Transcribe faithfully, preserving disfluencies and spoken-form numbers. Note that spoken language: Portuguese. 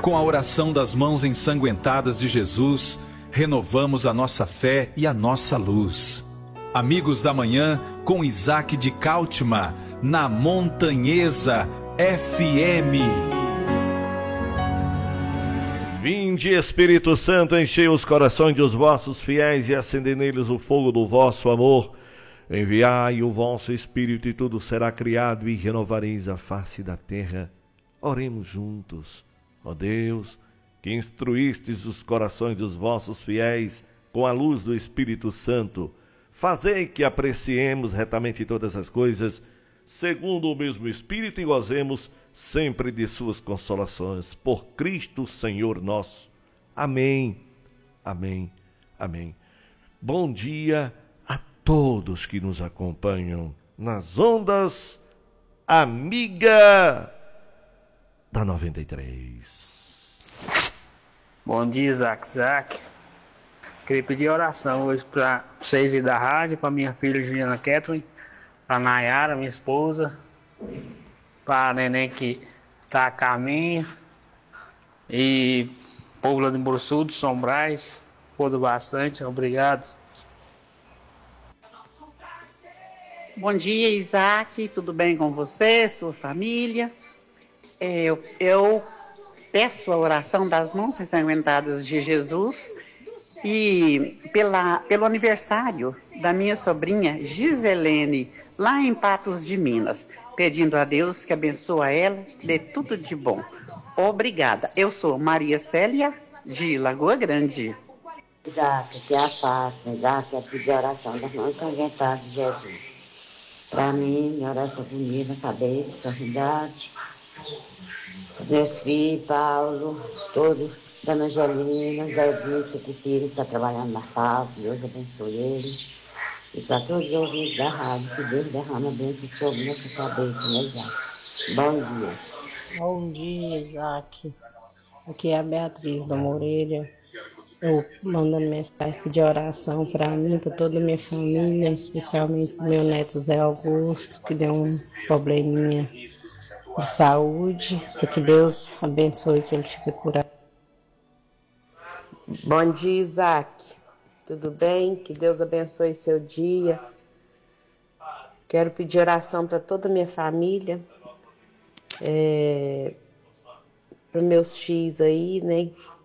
Com a oração das mãos ensanguentadas de Jesus, renovamos a nossa fé e a nossa luz. Amigos da Manhã, com Isaac de Cáltima, na Montanhesa F M. Vinde, Espírito Santo, enchei os corações dos vossos fiéis e acendei neles o fogo do vosso amor. Enviai o vosso Espírito e tudo será criado e renovareis a face da terra. Oremos juntos. Ó Deus, que instruístes os corações dos vossos fiéis com a luz do Espírito Santo, fazei que apreciemos retamente todas as coisas, segundo o mesmo Espírito, e gozemos sempre de suas consolações. Por Cristo Senhor nosso. Amém, amém, amém. Bom dia a todos que nos acompanham nas ondas Amiga da noventa e três. Bom dia, Isaac. Isaac, queria pedir oração hoje para vocês e da rádio, para minha filha Juliana Kathleen, para Nayara, minha esposa, para a neném que está a caminho, e povo lá de Bursudo, São Brás, foda bastante, obrigado. Bom dia, Isaac, tudo bem com você, sua família? Eu, eu peço a oração das mãos ensanguentadas de Jesus e pela, pelo aniversário da minha sobrinha Giselene, lá em Patos de Minas, pedindo a Deus que abençoe ela, dê tudo de bom. Obrigada. Eu sou Maria Célia, de Lagoa Grande. Isaac, que é a paz, Isaac, é pedir a oração das mãos ensanguentadas de Jesus. Para mim, minha oração bonita, cabeça, sanidade. Meus filhos, Paulo, todos, Dona Angelina, Zé Dito, que filho está trabalhando na fábrica, Deus abençoe ele. E para todos os ouvintes da rádio, que Deus derrama bênção sobre nossa cabeça, né, Isaac? Bom dia. Bom dia, Isaac. Aqui é a Beatriz da Moreira. Eu mandando mensagem de oração para mim, para toda a minha família, especialmente para o meu neto Zé Augusto, que deu um probleminha de saúde, para que Deus abençoe, que ele fique curado. Bom dia, Isaac. Tudo bem? Que Deus abençoe seu dia. Quero pedir oração para toda a minha família, é, para meus filhos aí, né?